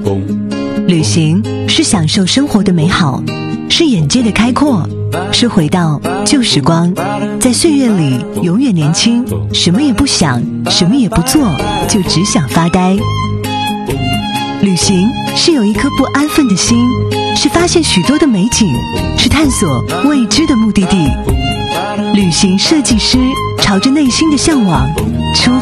旅行是享受生活的美好，是眼界的开阔，是回到旧时光，在岁月里永远年轻，什么也不想，什么也不做，就只想发呆。旅行是有一颗不安分的心，是发现许多的美景，是探索未知的目的地。旅行设计师朝着内心的向往出